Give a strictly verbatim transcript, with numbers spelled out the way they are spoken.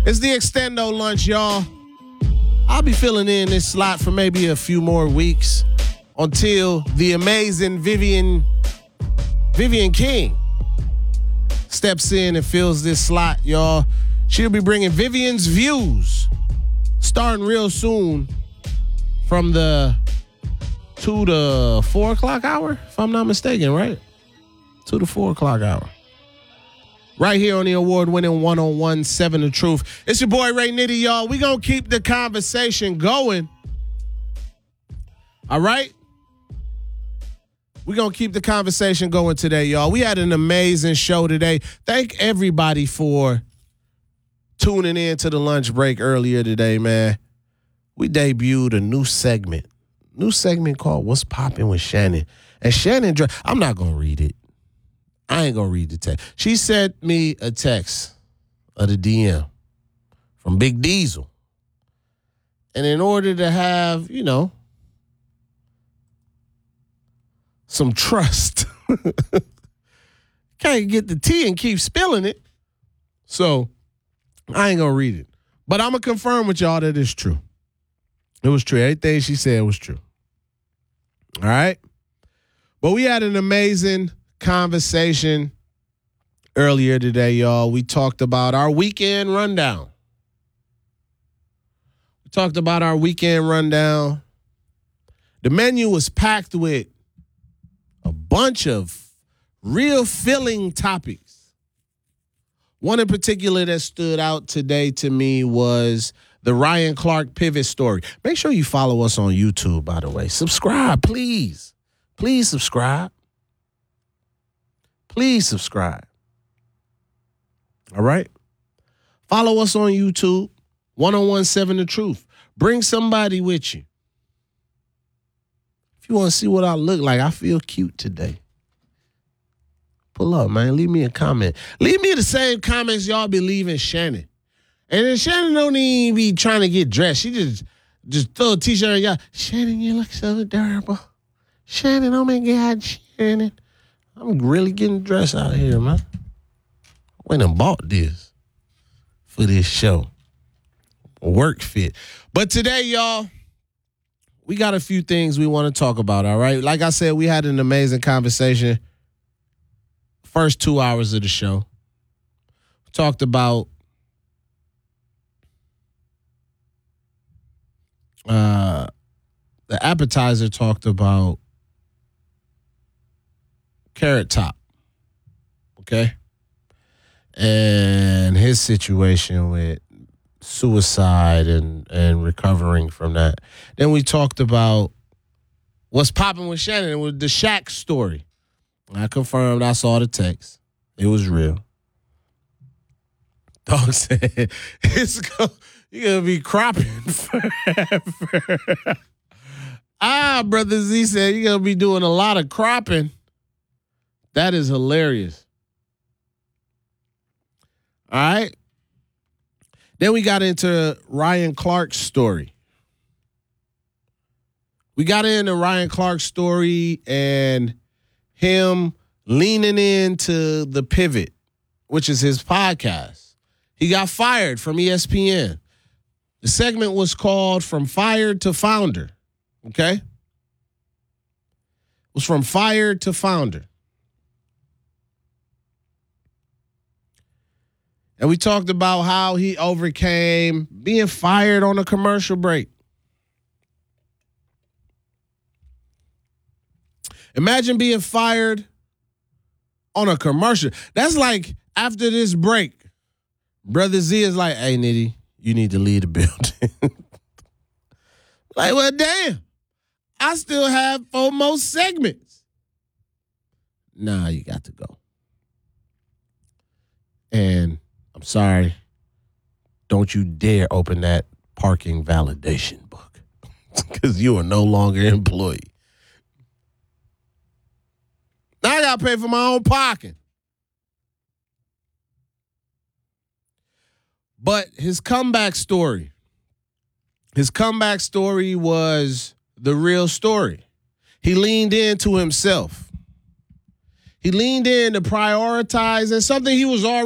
It's the Extendo lunch, y'all. I'll be filling in this slot for maybe a few more weeks until the amazing Vivian Vivian King steps in and fills this slot, y'all. She'll be bringing Vivian's Views, starting real soon from the two to four o'clock hour, if I'm not mistaken, right? Two to four o'clock hour. Right here on the award-winning one oh one seven The Truth. It's your boy Ray Nitty, y'all. We gonna keep the conversation going. All right? We gonna keep the conversation going today, y'all. We had an amazing show today. Thank everybody for tuning in to the lunch break earlier today, man. We debuted a new segment. New segment called What's Poppin' with Shannon. And Shannon, I'm not gonna read it. I ain't gonna read the text. She sent me a text of the D M from Big Diesel. And in order to have, you know, some trust, can't get the tea and keep spilling it. So I ain't gonna read it. But I'm gonna confirm with y'all that it's true. It was true. Everything she said was true. All right? But we had an amazing conversation earlier today, y'all. We talked about our weekend rundown. We talked about our weekend rundown. The menu was packed with a bunch of real filling topics. One in particular that stood out today to me was the Ryan Clark pivot story. Make sure you follow us on YouTube, by the way. Subscribe, please. Please subscribe. Please subscribe. All right? Follow us on YouTube, one oh one seven The Truth. Bring somebody with you. If you want to see what I look like, I feel cute today. Pull up, man. Leave me a comment. Leave me the same comments y'all be leaving Shannon. And then Shannon don't even be trying to get dressed. She just, just throw a t-shirt on y'all. Shannon, you look so adorable. Shannon, oh my God, Shannon. I'm really getting dressed out here, man. I went and bought this for this show. Work fit. But today, y'all, we got a few things we want to talk about, all right? Like I said, we had an amazing conversation. First two hours of the show. We talked about uh, the appetizer talked about Carrot Top, okay? And his situation with suicide and, and recovering from that. Then we talked about what's popping with Shannon with the Shaq story. I confirmed I saw the text. It was real. Dog said, it's go, you're going to be cropping forever. Ah, Brother Z said, you're going to be doing a lot of cropping. That is hilarious. All right. Then we got into Ryan Clark's story. We got into Ryan Clark's story and him leaning into the Pivot, which is his podcast. He got fired from E S P N. The segment was called From Fired to Founder. Okay? It was From Fired to Founder. And we talked about how he overcame being fired on a commercial break. Imagine being fired on a commercial. That's like after this break, Brother Z is like, hey, Nitty, you need to leave the building. Like, well, damn. I still have four more segments. Nah, you got to go. And I'm sorry. Don't you dare open that parking validation book because you are no longer an employee. Now I got to pay for my own parking. But his comeback story, his comeback story was the real story. He leaned into himself. He leaned in to prioritize and something he was already